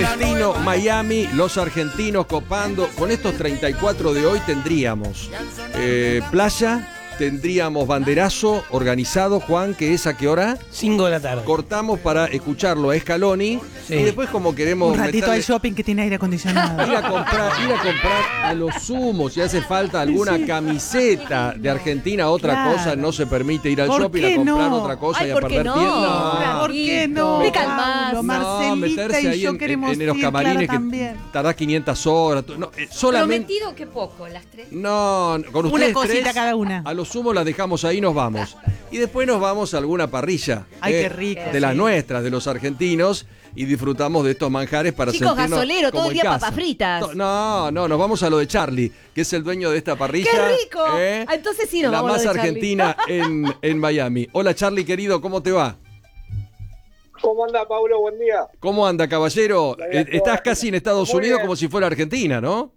destino Miami, los argentinos copando. Con estos 34 de hoy tendríamos playa, tendríamos banderazo organizado, Juan, que es ¿a qué hora? 5 de la tarde. Cortamos para escucharlo a Scaloni. Sí. Y después como queremos un ratito al shopping que tiene aire acondicionado. Ir a comprar a lo sumo, si hace falta alguna camiseta de Argentina, otra cosa, no se permite ir al shopping a comprar otra cosa y a perder tiempo. No. ¿Por qué no? Te calmás. Marcelita meterse ahí y yo queremos en los camarines que tardás 500 horas. No, solamente... Prometido que poco, las tres. No, con ustedes una cosita tres, cada una. A lo sumo las dejamos ahí y nos vamos. Y después nos vamos a alguna parrilla. Ay, qué rico. De las nuestras, de los argentinos. Y disfrutamos de estos manjares para Chicos, sentirnos gasolero, como todo el en día casa. papas fritas. No, nos vamos a lo de Charlie, que es el dueño de esta parrilla. ¡Qué rico! Entonces sí nos la vamos más a lo de argentina en Miami. Hola Charlie, querido, ¿cómo te va? ¿Cómo anda, Paulo? Buen día. ¿Cómo anda, caballero? Estás casi en Estados Unidos como si fuera Argentina, ¿no?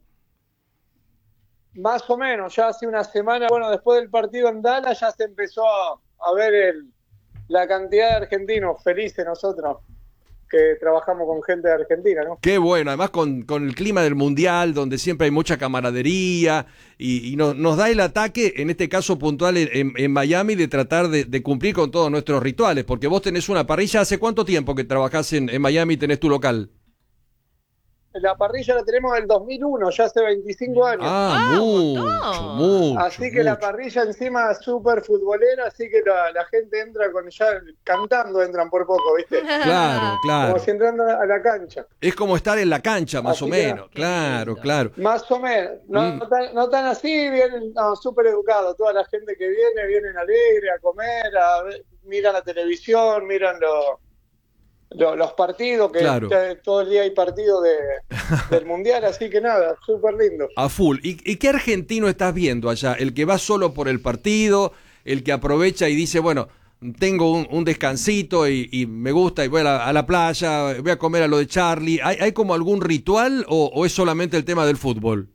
Más o menos, ya hace una semana, bueno, después del partido en Dallas ya se empezó a ver la cantidad de argentinos felices nosotros, que trabajamos con gente de Argentina, ¿no? Qué bueno, además con el clima del Mundial, donde siempre hay mucha camaradería, y nos da el ataque, en este caso puntual en Miami, de tratar de cumplir con todos nuestros rituales, porque vos tenés una parrilla. ¿Hace cuánto tiempo que trabajás en Miami y tenés tu local? La parrilla la tenemos del 2001, ya hace 25 años. Mucho. Así que la parrilla encima es súper futbolera, así que la gente entra cantando, entran por poco, ¿viste? Claro. Como si entrando a la cancha. Es como estar en la cancha, más o menos. Claro. Más o menos. No tan así, vienen súper educados. Toda la gente que vienen alegre a comer, miran la televisión, miran los partidos, que todo el día hay partidos del Mundial, así que nada, súper lindo. A full. ¿Y qué argentino estás viendo allá? ¿El que va solo por el partido? ¿El que aprovecha y dice, bueno, tengo un descansito y me gusta y voy a la playa, voy a comer a lo de Charlie? ¿Hay como algún ritual o es solamente el tema del fútbol?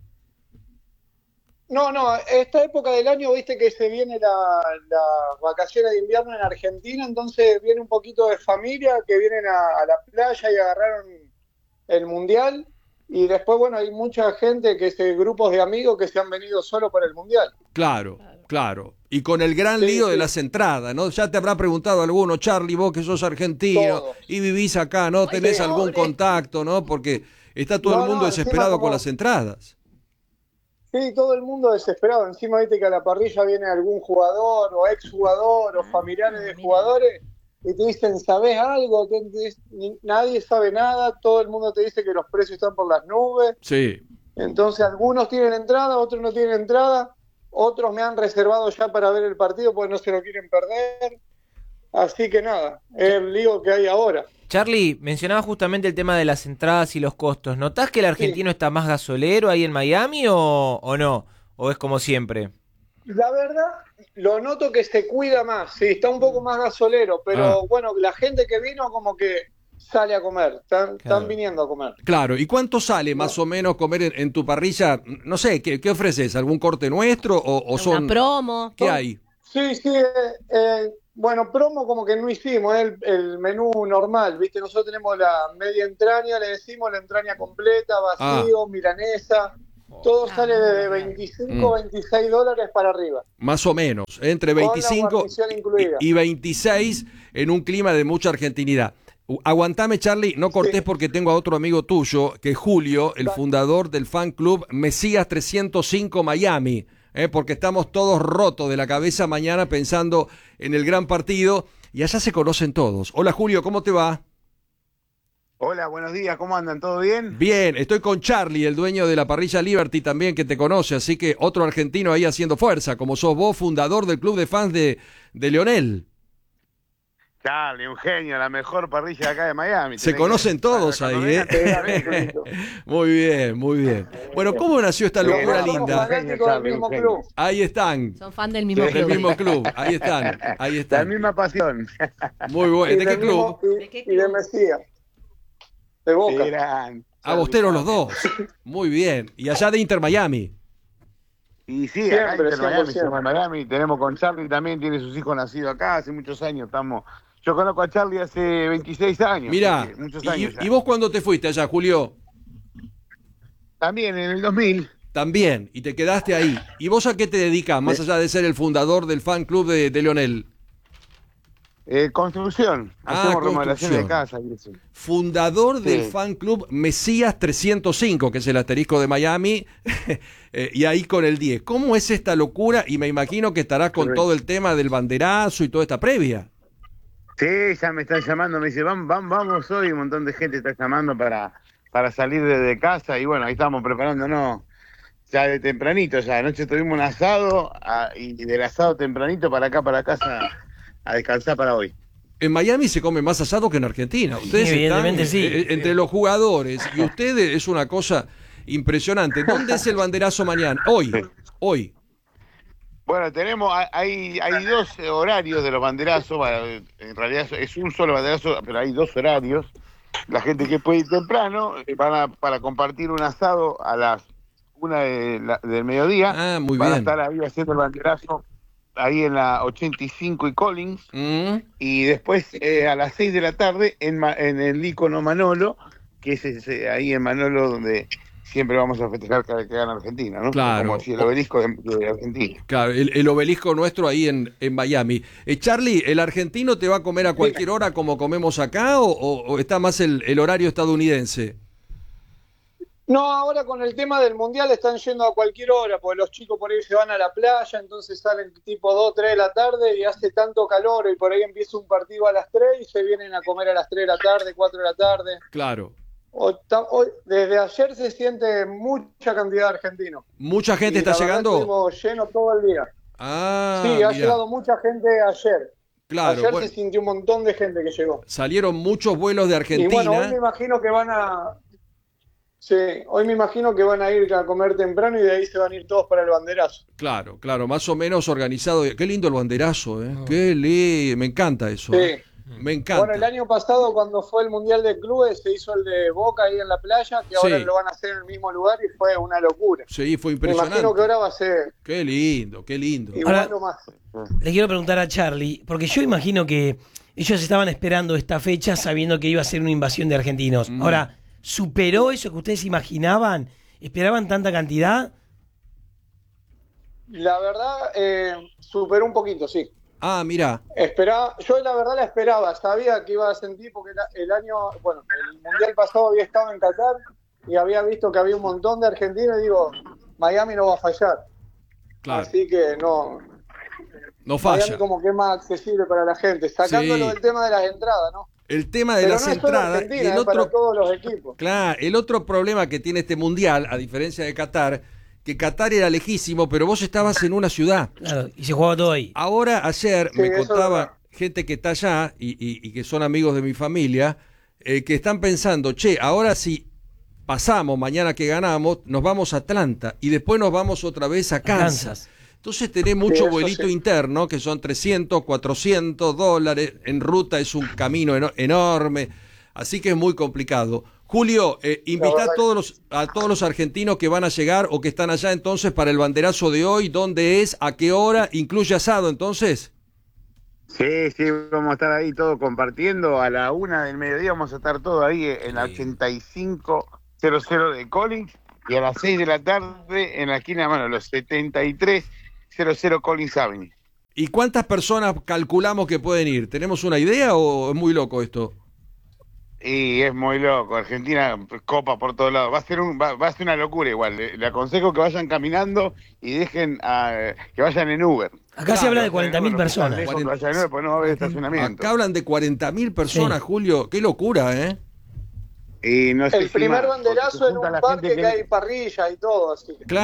No, esta época del año, viste que se viene las vacaciones de invierno en Argentina, entonces viene un poquito de familia que vienen a la playa y agarraron el Mundial, y después, bueno, hay mucha gente, grupos de amigos que se han venido solo para el Mundial. Claro. Y con el gran lío de las entradas, ¿no? Ya te habrá preguntado alguno, Charlie, vos que sos argentino y vivís acá, ¿no? ¿Tenés algún contacto, no? Porque está todo el mundo desesperado con las entradas. Sí, todo el mundo desesperado. Encima viste que a la parrilla viene algún jugador o exjugador o familiares de jugadores y te dicen, ¿sabés algo? Nadie sabe nada, todo el mundo te dice que los precios están por las nubes. Sí. Entonces algunos tienen entrada, otros no tienen entrada, otros me han reservado ya para ver el partido porque no se lo quieren perder. Así que nada, es el lío que hay ahora. Charlie, mencionaba justamente el tema de las entradas y los costos. ¿Notás que el argentino está más gasolero ahí en Miami o no? ¿O es como siempre? La verdad, lo noto que se cuida más. Sí, está un poco más gasolero, pero bueno, la gente que vino como que sale a comer. Están viniendo a comer. Claro, ¿y cuánto sale más o menos comer en tu parrilla? No sé, ¿qué ofreces? ¿Algún corte nuestro o son...? ¿Una promo? ¿Qué hay? Sí, bueno, promo como que no hicimos, es el menú normal, ¿viste? Nosotros tenemos la media entraña, le decimos la entraña completa, vacío, milanesa, todo sale de 25, 26 dólares para arriba. Más o menos, entre 25 y 26 en un clima de mucha argentinidad. Aguantame, Charlie, no cortés porque tengo a otro amigo tuyo, que es Julio, el fundador del fan club Mesías 305 Miami. Porque estamos todos rotos de la cabeza mañana pensando en el gran partido y allá se conocen todos. Hola Julio, ¿cómo te va? Hola, buenos días, ¿cómo andan? ¿Todo bien? Bien, estoy con Charlie, el dueño de la parrilla Liberty también, que te conoce, así que otro argentino ahí haciendo fuerza, como sos vos, fundador del club de fans de Lionel. Charlie, un genio, la mejor parrilla de acá de Miami. Se conocen todos ahí, ¿eh? Muy bien. Bueno, ¿cómo nació esta locura linda? Del mismo club. Ahí están. Son fan del mismo club. Del mismo club, ahí están. La misma pasión. Muy bueno. ¿De qué club? Y de Mesías. De Boca. Bosteros los dos. Muy bien. Y allá de Inter Miami. Y sí, acá Inter Miami, Tenemos con Charlie también, tiene sus hijos nacidos acá, hace muchos años Yo conozco a Charlie hace 26 años. Mirá, muchos años ¿y vos cuándo te fuiste allá, Julio? También en el 2000. También, y te quedaste ahí. ¿Y vos a qué te dedicás, más allá de ser el fundador del fan club de Leonel? Construcción. Hacemos remodelación de casa y eso. Fundador del fan club Mesías 305, que es el asterisco de Miami, y ahí con el 10. ¿Cómo es esta locura? Y me imagino que estarás con todo el tema del banderazo y toda esta previa. Sí, ya me están llamando, me dice, vamos hoy, un montón de gente está llamando para salir de casa, y bueno, ahí estamos preparándonos ya de tempranito, ya anoche tuvimos un asado, y del asado tempranito para acá, para casa, a descansar para hoy. En Miami se come más asado que en Argentina. Ustedes evidentemente están, sí. Entre los jugadores y ustedes es una cosa impresionante. ¿Dónde es el banderazo mañana? Hoy. Bueno, hay dos horarios de los banderazos, en realidad es un solo banderazo, pero hay dos horarios. La gente que puede ir temprano para compartir un asado a las 1 del mediodía. Muy van bien. A estar ahí haciendo el banderazo ahí en la 85 y Collins, y después a las 6 de la tarde en el ícono Manolo, que es ahí en Manolo donde siempre vamos a festejar cada vez que gana Argentina, ¿no? Claro. Como si el obelisco de Argentina. Claro, el obelisco nuestro ahí en Miami. Charlie, ¿el argentino te va a comer a cualquier hora como comemos acá o está más el horario estadounidense? No, ahora con el tema del Mundial están yendo a cualquier hora, porque los chicos por ahí se van a la playa, entonces salen tipo 2, 3 de la tarde y hace tanto calor y por ahí empieza un partido a las 3 y se vienen a comer a las 3 de la tarde, 4 de la tarde. Claro. Hoy, desde ayer se siente mucha cantidad de argentinos. ¿Mucha gente está llegando? Estuvimos llenos todo el día. Sí, ha llegado mucha gente ayer. Claro, ayer bueno, se sintió un montón de gente que llegó. salieron muchos vuelos de Argentina. Y bueno, hoy me imagino que van a... Sí, hoy me imagino que van a ir a comer temprano y de ahí se van a ir todos para el banderazo. Claro, más o menos organizado. Qué lindo el banderazo, ¿eh? Qué lindo, me encanta eso. Sí. Me encanta. Bueno, el año pasado cuando fue el Mundial de Clubes se hizo el de Boca ahí en la playa, que ahora lo van a hacer en el mismo lugar y fue una locura. Sí, fue impresionante. Me imagino que ahora va a ser... Qué lindo, qué lindo. Igual o más. Le quiero preguntar a Charlie, porque yo imagino que ellos estaban esperando esta fecha sabiendo que iba a ser una invasión de argentinos. Ahora, ¿superó eso que ustedes imaginaban? ¿Esperaban tanta cantidad? La verdad, superó un poquito, sí. Mira. Yo la verdad la esperaba, sabía que iba a sentir porque el Mundial pasado había estado en Qatar y había visto que había un montón de argentinos y digo, Miami no va a fallar. Claro. Así que no falla. Miami como que es más accesible para la gente, sacándolo del tema de las entradas, ¿no? El tema de las entradas y el otro, para todos los equipos. Claro, el otro problema que tiene este Mundial, a diferencia de Qatar, que Qatar era lejísimo, pero vos estabas en una ciudad. Claro, y se jugaba todo ahí. Ahora, ayer me contaba gente que está allá y que son amigos de mi familia, que están pensando, ahora si pasamos, mañana que ganamos, nos vamos a Atlanta y después nos vamos otra vez a Kansas. Entonces tenés mucho vuelito interno, que son $300, $400, en ruta es un camino enorme, así que es muy complicado. Julio, invita a todos los argentinos que van a llegar o que están allá entonces para el banderazo de hoy. ¿Dónde es? ¿A qué hora? ¿Incluye asado entonces? Sí, vamos a estar ahí todos compartiendo. A la 1 del mediodía vamos a estar todos ahí en la 8500 de Collins y a las 6 de la tarde en la esquina de los 7300 Collins Avenue. ¿Y cuántas personas calculamos que pueden ir? ¿Tenemos una idea o es muy loco esto? Y es muy loco, Argentina copa por todos lados, va a ser una locura igual, le aconsejo que vayan caminando y dejen que vayan en Uber. Acá se habla de 40.000 personas. Que vayan en Uber, porque no va a haber estacionamiento. Acá hablan de 40.000 personas, sí. Julio, qué locura, ¿eh? Y no sé el primer banderazo en un parque que hay parrilla y todo, así. Claro.